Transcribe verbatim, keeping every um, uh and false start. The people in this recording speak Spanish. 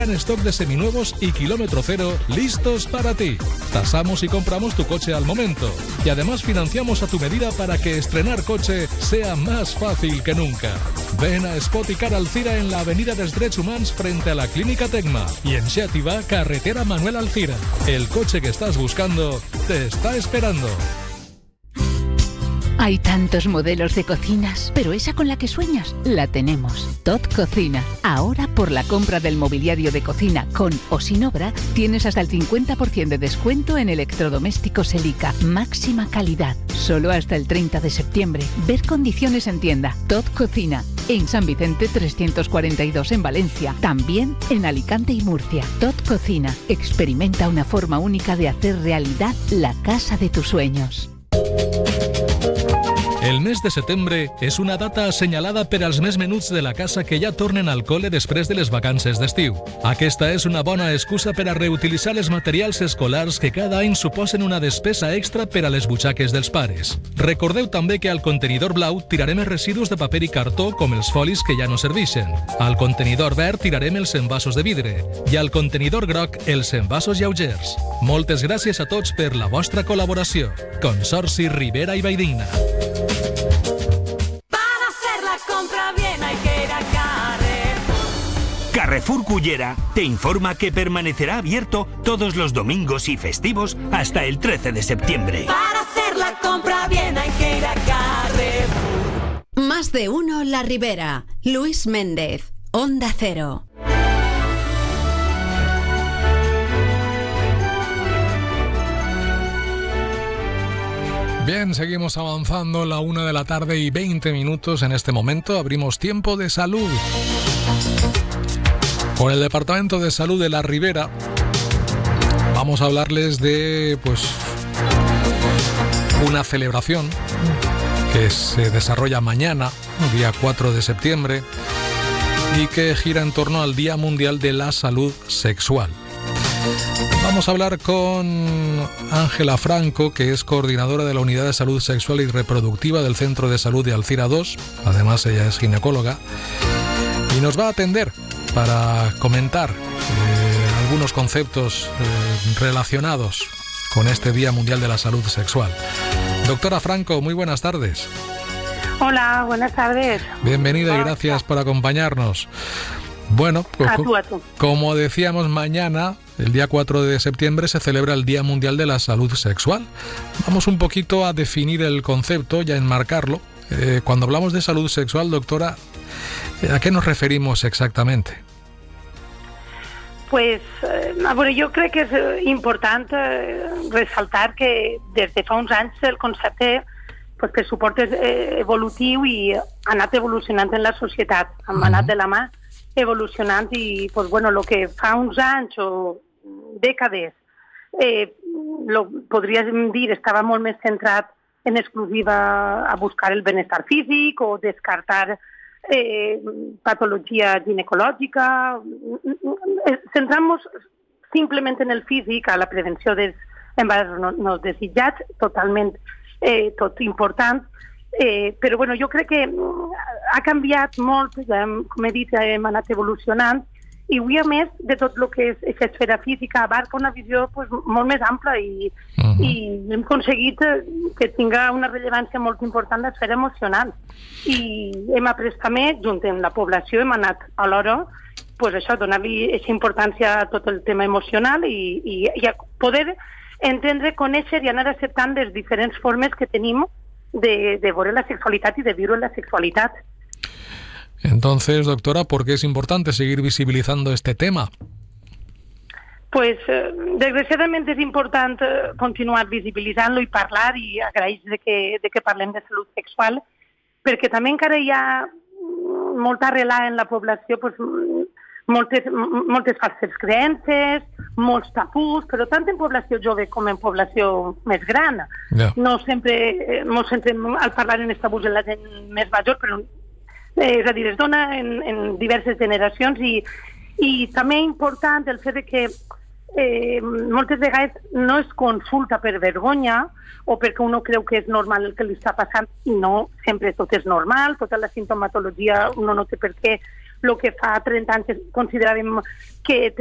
En stock de seminuevos y kilómetro cero listos para ti. Tasamos y compramos tu coche al momento. Y además financiamos a tu medida para que estrenar coche sea más fácil que nunca. Ven a Spoticar Alcira en la avenida dels Drets Humans frente a la Clínica Tecma. Y en Xàtiva, carretera Manuel Alcira. El coche que estás buscando te está esperando. Hay tantos modelos de cocinas, pero esa con la que sueñas, la tenemos. Tot Cocina. Ahora, por la compra del mobiliario de cocina con o sin obra, tienes hasta el cincuenta por ciento de descuento en electrodomésticos Elica. Máxima calidad. Solo hasta el treinta de septiembre. Ver condiciones en tienda. Tot Cocina. En San Vicente trescientos cuarenta y dos en Valencia. También en Alicante y Murcia. Tot Cocina. Experimenta una forma única de hacer realidad la casa de tus sueños. El mes de setembre és una data assenyalada per als més menuts de la casa que ja tornen al col·le després de les vacances d'estiu. Aquesta és una bona excusa per a reutilitzar els materials escolars que cada any suposen una despesa extra per a les butxaques dels pares. Recordeu també que al contenidor blau tirarem els residus de paper i cartó com els folis que ja no serveixen. Al contenidor verd tirarem els envasos de vidre i al contenidor groc els envasos lleugers. Moltes gràcies a tots per la vostra col·laboració. Consorci Ribera i Valldigna. Carrefour Cullera te informa que permanecerá abierto todos los domingos y festivos hasta el trece de septiembre. Para hacer la compra bien hay que ir a Carrefour. Más de uno La Ribera. Luis Méndez, Onda Cero. Bien, seguimos avanzando, la una de la tarde y veinte minutos. En este momento abrimos tiempo de salud. Con el Departamento de Salud de La Ribera vamos a hablarles de pues una celebración que se desarrolla mañana, día cuatro de septiembre, y que gira en torno al Día Mundial de la Salud Sexual. Vamos a hablar con Ángela Franco, que es coordinadora de la Unidad de Salud Sexual y Reproductiva del Centro de Salud de Alcira dos. Además, ella es ginecóloga y nos va a atender para comentar eh, algunos conceptos eh, relacionados con este Día Mundial de la Salud Sexual. Doctora Franco, muy buenas tardes. Hola, buenas tardes. Bienvenida y gracias por acompañarnos. Bueno, a tú, a tú. Como decíamos, mañana, el día cuatro de septiembre, se celebra el Día Mundial de la Salud Sexual. Vamos un poquito a definir el concepto y a enmarcarlo. Eh, cuando hablamos de salud sexual, doctora, ¿a qué nos referimos exactamente? Pues, eh, a veure, jo crec que és important eh, ressaltar que des de fa uns anys el concepte pues, que suport és eh, evolutiu i ha anat evolucionant en la societat, ha uh-huh. anat de la mà evolucionant i pues, bueno, lo que fa uns anys o dècades eh, lo, podríem dir estava molt més centrat en exclusiva a buscar el benestar físic o descartar eh, patologia ginecològica. Centramos simplement en el físic, a la prevenció dels embarassos no, no desitjats, totalment eh, tot important, eh, però bueno, jo crec que ha canviat molt, ja hem, com he dit, hem anat evolucionant, i avui, a més de tot el que és aquesta esfera física, abarca una visió pues, molt més ampla i, uh-huh. i hem aconseguit que tinga una rellevància molt important l'esfera emocional. I hem après també, junt amb la població, hem anat alhora pues, això, donar-li aquesta importància a tot el tema emocional i, i, i a poder entendre, conèixer i anar acceptant les diferents formes que tenim de, de veure la sexualitat i de viure la sexualitat. Entonces, doctora, ¿por qué es importante seguir visibilizando este tema? Pues, eh, desgraciadament és important eh, continuar visibilitzant-lo i parlar i agraeix de que, de que parlem de salut sexual, perquè també encara hi ha molta arrelada en la població pues, moltes, moltes falses creences, molts tabús, però tant en població jove com en població més gran. Yeah. No sempre, eh, molt sempre al parlar en els tabús en la gent més major, però és a dir, es dona en, en diverses generacions i, i també important el fet que eh, moltes vegades no es consulta per vergonya o perquè uno creu que és normal el que li està passant i no, sempre tot és normal, tota la sintomatologia uno no té per què el que fa trenta anys consideràvem que